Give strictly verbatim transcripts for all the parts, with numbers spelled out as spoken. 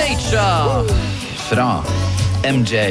Nature fra M J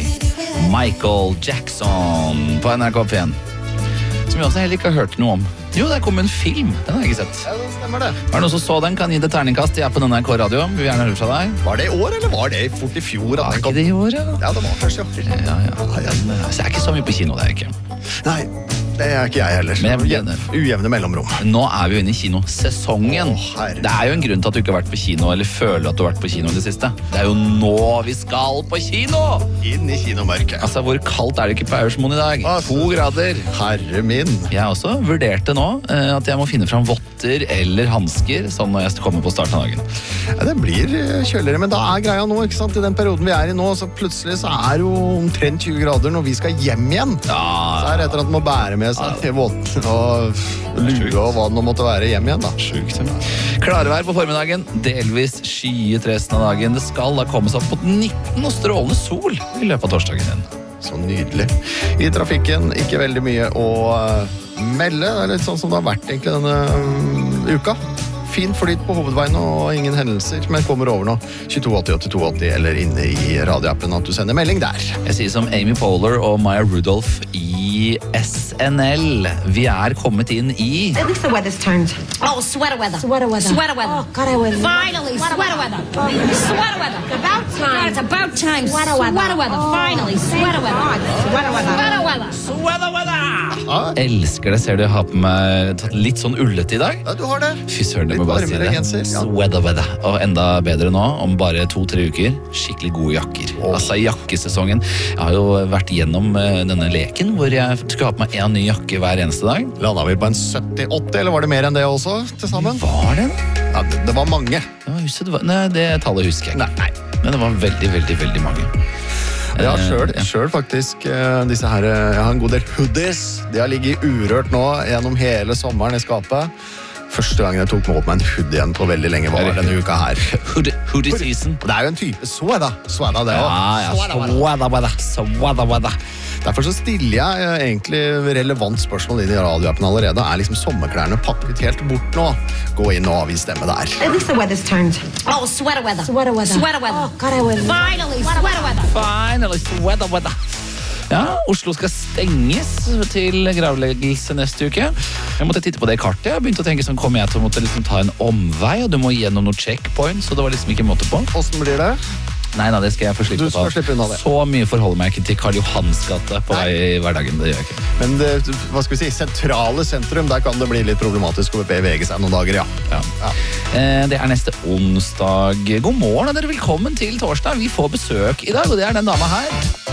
Michael Jackson på N R K P en, som vi også heller ikke har hørt noe om. Jo, der kom en film, den har jeg ikke sett. Ja, det stemmer det. Er det noen som så den, kan gi det terningkast i appen N R K Radio. Vi vil gjerne høre fra deg. Var det i år, eller var det fort i fjor? Var ikke det i år, ja? Ja, det var først i år. Ja, ja. Den, så jeg er ikke så mye på kino, det er jeg ikke. Nei, det er ikke jeg heller. Men jeg- Ujevne, ujevne mellomrom. Nå er vi jo inne i kinosesongen. Å, herregud. Det er jo en grunn til at du ikke har vært på kino, eller føler at du har vært på kino i det siste. Det er jo nå vi skal på kino! Inn i kinomørket. Altså, hvor kaldt er det ikke på Aursmoen i dag? Ah, To grader. Herre min. Jeg også vurderte nå eh, at jeg må finne fram votter eller hansker, sånn når jeg kommer på starten av dagen. Ja, det blir eh, kjøligere, men da er greia nå, ikke sant? I den perioden vi er i nå, så plutselig så er det jo omtrent tjue grader når vi skal hjem igjen. Så er det etter at man må bære med seg til våten og lue og hva det nå måtte være hjem igjen da. Sjukt. Klarvær på formiddagen, delvis skyet resten av dagen. Det skal da komme seg opp mot nitten og strålende sol i løpet av torsdagen igjen. Så nydelig. I trafikken ikke veldig mye å eh, melde. Det er litt sånn som det har vært egentlig denne um, uka. Fin flyt på hovedveien og ingen hendelser, men kommer over nå. tjueto åtti åttito åtti eller inne i radioappen at du sender melding der. Jeg sier som Amy Poehler og Maya Rudolph i S N L. Vi er kommet inn i At least the weather's turned. Oh, sweater weather. Sweater weather. Sweater weather. Oh, God, I would. Finally, sweater weather. Sweater weather. It's about time. God, it's about time. Sweater weather. Sweater weather. Oh, Finally, sweater weather. God, sweater weather. Sweater weather. Ja, Elsker det, ser du, jeg har på meg tatt litt sånn ullete i dag. ja, du har det. Fy søren, det Litt må bare si varmere det. genser, ja. Weather, weather. Og enda bedre nå, om bare to-tre uker, skikkelig gode jakker. Åh. Altså jakkesesongen. Jeg har jo vært gjennom eh, denne leken, hvor jeg skulle ha på meg en ny jakke hver eneste dag. Landet vi på en sytti åtti, eller var det mer enn det også til sammen? Var det? Ja, det, det var mange. Det var usedvanlig. Nei, det tallet husker jeg ikke. Nei. Men det var veldig, veldig, veldig mange. Ja, Eh, selv, ja. selv faktisk eh, disse her, eh, jeg har en god del hoodies. De har ligget urørt nå gjennom hele sommeren i skapet. Første gangen jeg tok meg opp med en hoodie igjen på veldig lenge var denne uka her. Hoodie, hoodie season. Og det er jo en type sweater. Sweater, det Ja, også. ja. Sweater, Weather, weather. Weather, weather. Derfor så stiller jeg eh, egentlig relevant spørsmål inn i radioappen allerede. Er liksom sommerklærne pakket helt bort nå? Gå inn og avgi stemme der. At least the weather's turned. Oh, sweater weather. Sweater weather. Sweater weather. Oh, God, I would. Finally, sweater weather. Finally, weather, weather. Ja, Oslo skal stenges til gravleggelse neste uke. Jeg måtte titte på det kartet. Jeg begynte å tenke sånn, kommer jeg til å måtte liksom ta en omvei, og du må gjennom noen checkpoints, og det var liksom ikke måte på. Hvordan blir det? Nei, nei, det skal jeg få slippe Du skal på. slippe unna det. Så mye forholder meg ikke til Karl Johans gate på vei i hverdagen. Det gjør jeg ikke. Men det, hva skal vi si, sentrale sentrum, der kan det bli litt problematisk å bevege seg noen dager, ja. Ja. Ja. Eh, Det er neste onsdag. God morgen, og dere velkommen til torsdag. Vi får besøk i dag, og det er den dama her.